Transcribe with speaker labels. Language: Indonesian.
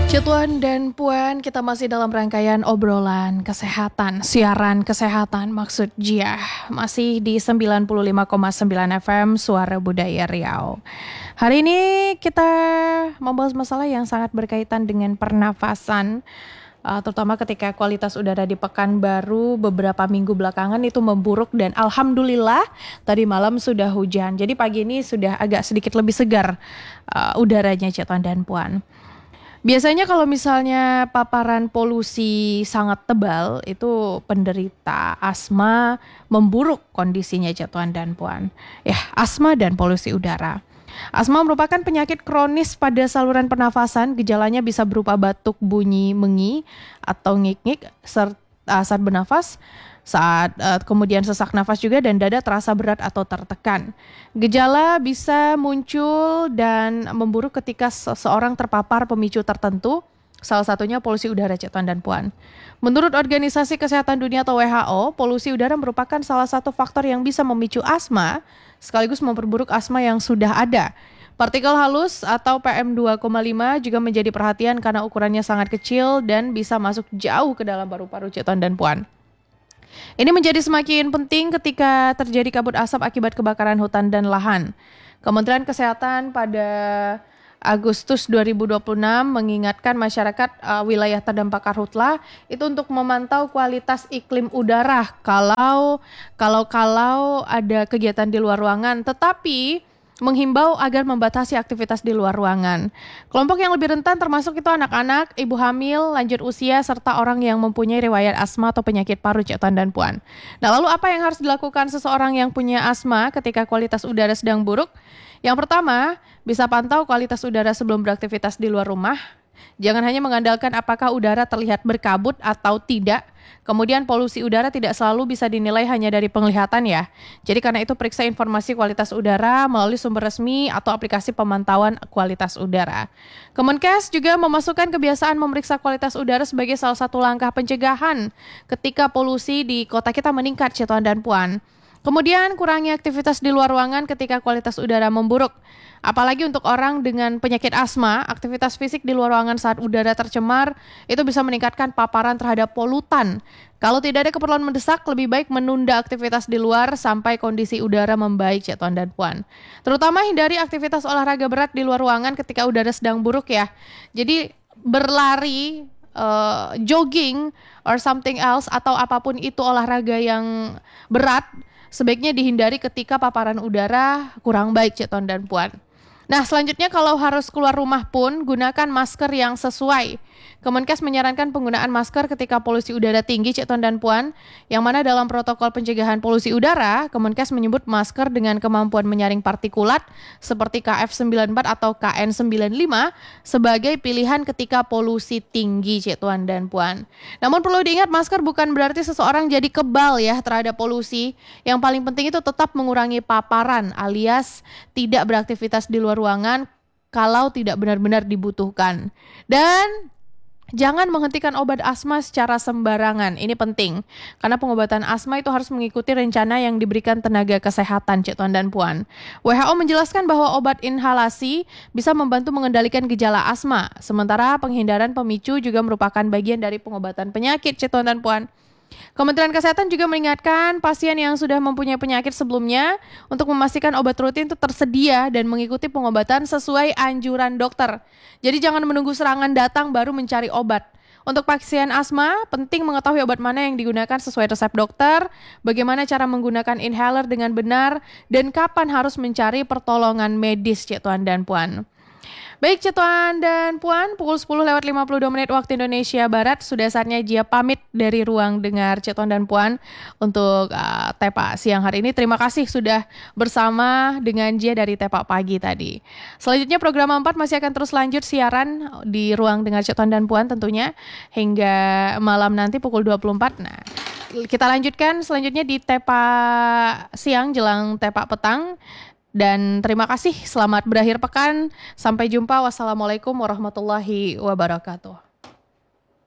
Speaker 1: Tuan dan Puan, kita masih dalam rangkaian obrolan kesehatan, siaran kesehatan maksud Jiah. Masih di 95,9 FM Suara Budaya Riau. Hari ini kita membahas masalah yang sangat berkaitan dengan pernafasan, terutama ketika kualitas udara di Pekanbaru beberapa minggu belakangan itu memburuk dan alhamdulillah tadi malam sudah hujan. Jadi pagi ini sudah agak sedikit lebih segar udaranya Tuan dan Puan. Biasanya kalau misalnya paparan polusi sangat tebal, itu penderita asma memburuk kondisinya Tuan dan Puan. Ya, asma dan polusi udara. Asma merupakan penyakit kronis pada saluran pernafasan, gejalanya bisa berupa batuk, bunyi, mengi, atau ngik-ngik saat bernafas, saat kemudian sesak nafas juga dan dada terasa berat atau tertekan. Gejala bisa muncul dan memburuk ketika seseorang terpapar pemicu tertentu, salah satunya polusi udara Tuan dan Puan. Menurut Organisasi Kesehatan Dunia atau WHO, polusi udara merupakan salah satu faktor yang bisa memicu asma, sekaligus memperburuk asma yang sudah ada. Partikel halus atau PM2,5 juga menjadi perhatian karena ukurannya sangat kecil dan bisa masuk jauh ke dalam paru-paru Tuan dan Puan. Ini menjadi semakin penting ketika terjadi kabut asap akibat kebakaran hutan dan lahan. Kementerian Kesehatan pada Agustus 2026 mengingatkan masyarakat wilayah terdampak karhutla itu untuk memantau kualitas iklim udara kalau ada kegiatan di luar ruangan, tetapi menghimbau agar membatasi aktivitas di luar ruangan. Kelompok yang lebih rentan termasuk itu anak-anak, ibu hamil, lanjut usia, serta orang yang mempunyai riwayat asma atau penyakit paru Tuan dan Puan. Nah, lalu apa yang harus dilakukan seseorang yang punya asma ketika kualitas udara sedang buruk? Yang pertama, bisa pantau kualitas udara sebelum beraktivitas di luar rumah. Jangan hanya mengandalkan apakah udara terlihat berkabut atau tidak. Kemudian polusi udara tidak selalu bisa dinilai hanya dari penglihatan ya. Jadi karena itu periksa informasi kualitas udara melalui sumber resmi atau aplikasi pemantauan kualitas udara. Kemenkes juga memasukkan kebiasaan memeriksa kualitas udara sebagai salah satu langkah pencegahan ketika polusi di kota kita meningkat Tuan dan Puan. Kemudian kurangi aktivitas di luar ruangan ketika kualitas udara memburuk. Apalagi untuk orang dengan penyakit asma, aktivitas fisik di luar ruangan saat udara tercemar itu bisa meningkatkan paparan terhadap polutan. Kalau tidak ada keperluan mendesak, lebih baik menunda aktivitas di luar sampai kondisi udara membaik Tuan dan Puan. Terutama hindari aktivitas olahraga berat di luar ruangan ketika udara sedang buruk ya. Jadi berlari, jogging, or something else atau apapun itu olahraga yang berat, sebaiknya dihindari ketika paparan udara kurang baik Tuan dan Puan. Nah, selanjutnya kalau harus keluar rumah pun gunakan masker yang sesuai. Kemenkes menyarankan penggunaan masker ketika polusi udara tinggi Tuan dan Puan, yang mana dalam protokol pencegahan polusi udara, Kemenkes menyebut masker dengan kemampuan menyaring partikulat seperti KF94 atau KN95 sebagai pilihan ketika polusi tinggi Tuan dan Puan. Namun perlu diingat masker bukan berarti seseorang jadi kebal ya terhadap polusi. Yang paling penting itu tetap mengurangi paparan alias tidak beraktivitas di luar ruangan kalau tidak benar-benar dibutuhkan. Dan jangan menghentikan obat asma secara sembarangan. Ini penting, karena pengobatan asma itu harus mengikuti rencana yang diberikan tenaga kesehatan, Tuan dan Puan. WHO menjelaskan bahwa obat inhalasi bisa membantu mengendalikan gejala asma, sementara penghindaran pemicu juga merupakan bagian dari pengobatan penyakit, Tuan dan Puan. Kementerian Kesehatan juga mengingatkan pasien yang sudah mempunyai penyakit sebelumnya untuk memastikan obat rutin itu tersedia dan mengikuti pengobatan sesuai anjuran dokter. Jadi jangan menunggu serangan datang baru mencari obat. Untuk pasien asma, penting mengetahui obat mana yang digunakan sesuai resep dokter, bagaimana cara menggunakan inhaler dengan benar, dan kapan harus mencari pertolongan medis, Tuan dan Puan. Baik Tuan dan Puan, pukul 10:52 waktu Indonesia Barat, sudah saatnya Jia pamit dari ruang dengar Tuan dan Puan untuk Tepa siang hari ini. Terima kasih sudah bersama dengan Jia dari Tepa pagi tadi. Selanjutnya program 4 masih akan terus lanjut siaran di ruang dengar Tuan dan Puan tentunya hingga malam nanti pukul 24. Nah, kita lanjutkan selanjutnya di Tepa siang jelang Tepa petang. Dan terima kasih, selamat berakhir pekan. Sampai jumpa, wassalamualaikum warahmatullahi wabarakatuh.